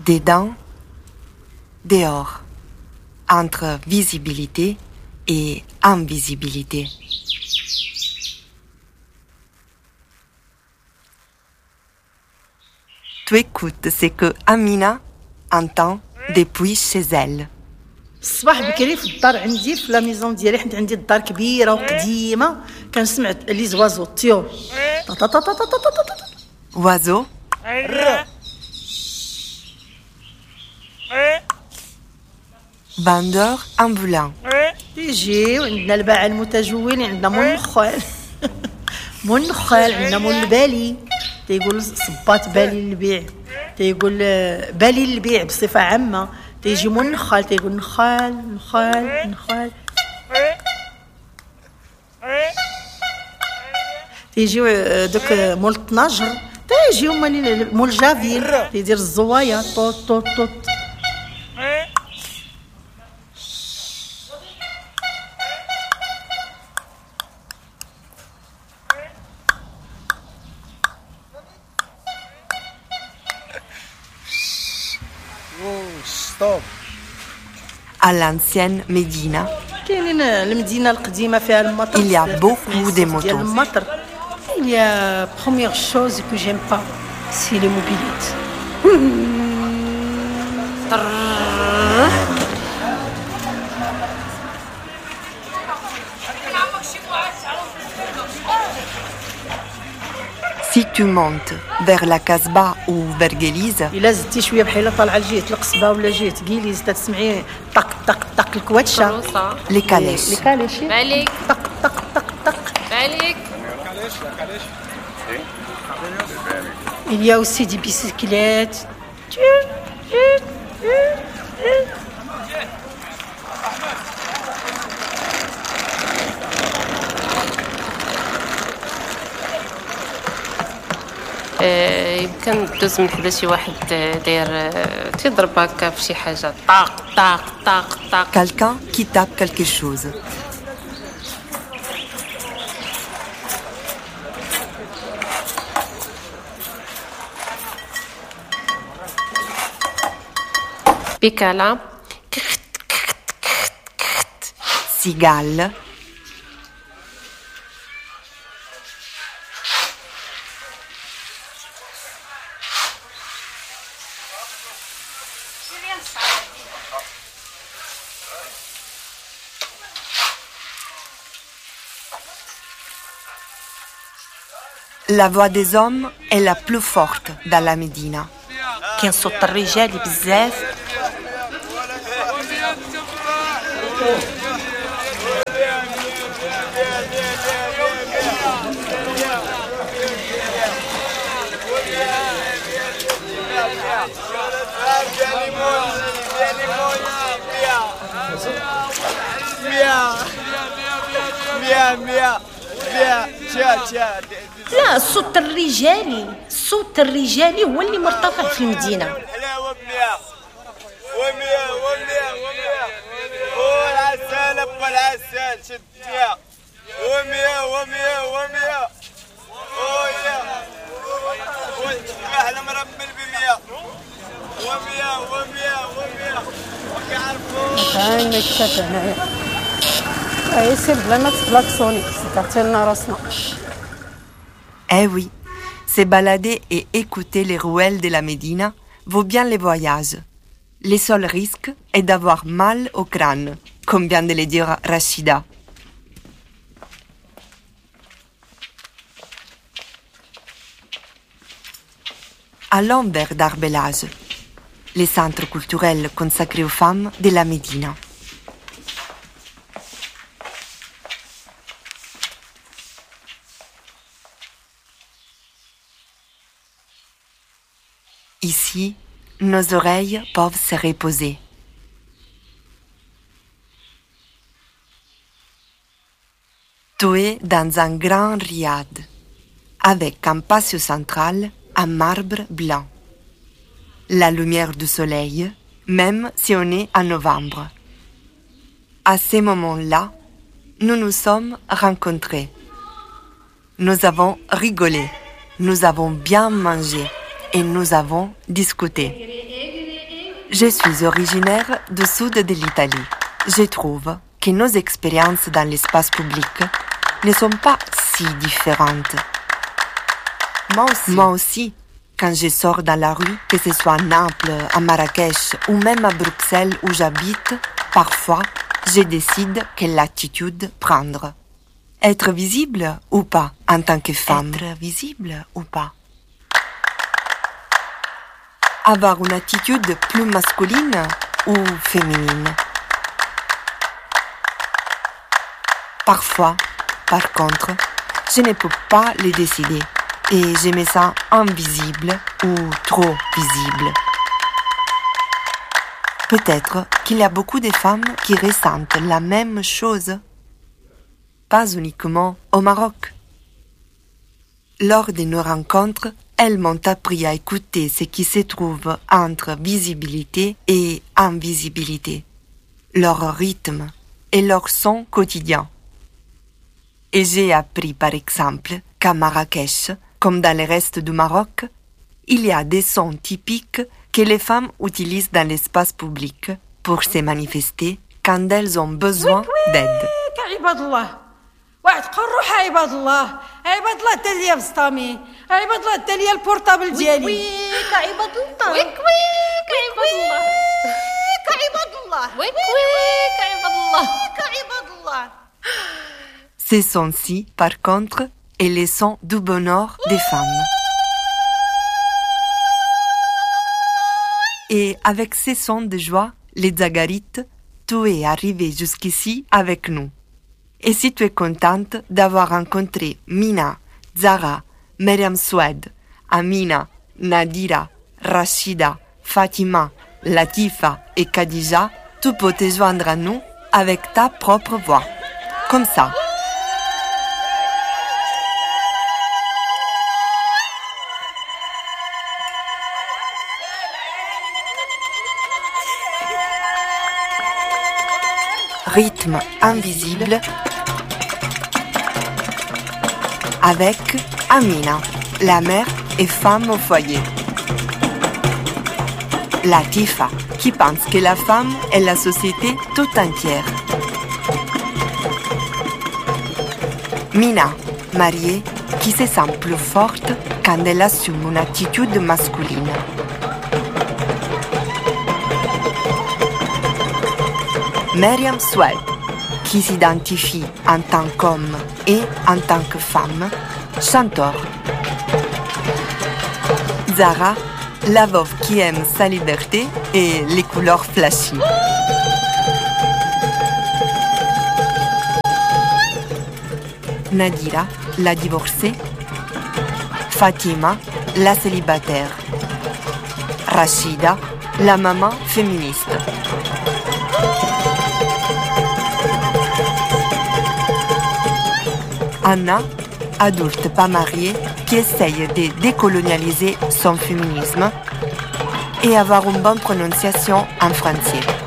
Dedans, dehors, entre visibilité et invisibilité. Tu écoutes ce que Amina entend depuis chez elle. الصباح بكري في الدار عندي في لا ميزون ديالي حيت عندي الدار كبيره وقديمه كنسمع لي زوازو الطيور Oiseau, vendeur ambulant. يجيو عندنا الباعة المتجولين عندنا مول النخال مول النخال عندنا مول البالي تيقول صباط بالي للبيع تيقول بالي للبيع بصفه عامه تيجي مول النخال تيقول نخال تيجيو دوك مول الطناجر تيجيو مول جافيل تيدير الزوايا طوط À l'ancienne Médina, كاينين المدينه القديمه فيها المطر il y a beaucoup de motos. المطر il y a première chose que j'aime pas c'est les mobilettes Si tu montes vers la Casbah ou vers Guélise, الا زدتي شويه بحال طالعه لجهه القصبه ولا جهه كيليز تسمعي طق الكواتشه les calèches. لي كاليشي مالك طق مالك il y a aussi des bicyclettes يمكن دوز من حدا شي واحد داير تيضرب هكا في شي حاجه طاق Quelqu'un qui tape quelque chose. بكاله Cigale, la voix des hommes est la plus forte dans la Médina. كاين صوت الرجال بزاف لا الصوت الرجالي هو اللي مرتفع في المدينه والعسل شد فيها ومية احنا مرمل ب100 ومية كاين الكتف هنايا يسير بلا ما تبلاكسوني سكرتي لنا راسنا. Eh oui, se balader et écouter les ruelles de la Médina vaut bien les voyages. Le seul risque est d'avoir mal au crâne, comme vient de le dire Rachida. Allons vers Darbelage, le centre culturel consacré aux femmes de la Médina. Ici, nos oreilles peuvent se reposer. Tu es dans un grand riad, avec un patio central en marbre blanc. La lumière du soleil, même si on est en novembre. À ce moment-là, nous nous sommes rencontrés. Nous avons rigolé, nous avons bien mangé et nous avons discuté. Je suis originaire du sud de l'Italie. Je trouve que nos expériences dans l'espace public ne sont pas si différentes. Moi aussi, quand je sors dans la rue, que ce soit à Naples, à Marrakech ou même à Bruxelles où j'habite, parfois, je décide quelle attitude prendre. Être visible ou pas en tant que femme. Être visible ou pas. Avoir une attitude plus masculine ou féminine. Parfois, par contre, je ne peux pas le décider et je me sens invisible ou trop visible. Peut-être qu'il y a beaucoup de femmes qui ressentent la même chose. Pas uniquement au Maroc. Lors de nos rencontres, elles m'ont appris à écouter ce qui se trouve entre visibilité et invisibilité, leur rythme et leur son quotidien. Et j'ai appris par exemple qu'à Marrakech, comme dans le reste du Maroc, il y a des sons typiques que les femmes utilisent dans l'espace public pour se manifester quand elles ont besoin d'aide. واحد قروحه عباد الله التاليه بسطامي عباد الله التاليه البورطابل ديالي ويك عباد الله ويك عباد الله عباد الله ويك عباد الله عباد الله. Ces sons-ci, par contre, est les sons du bonheur des femmes. Et avec ces sons de joie, les Zagarites, tu es arrivé jusqu'ici avec nous. Et si tu es contente d'avoir rencontré Mina, Zara, Myriam Soued, Amina, Nadira, Rachida, Fatima, Latifa et Khadija, tu peux te joindre à nous avec ta propre voix. Comme ça. Rythme invisible avec Amina, la mère et femme au foyer. Latifa, qui pense que la femme est la société tout entière. Mina, mariée, qui se sent plus forte quand elle assume une attitude masculine. Myriam Soued, qui s'identifie en tant qu'homme et en tant que femme, chanteur. Zara, la veuve qui aime sa liberté et les couleurs flashy. Nadira, la divorcée. Fatima, la célibataire. Rachida, la maman féministe. Anna, adulte pas mariée, qui essaye de décolonialiser son féminisme et avoir une bonne prononciation en français.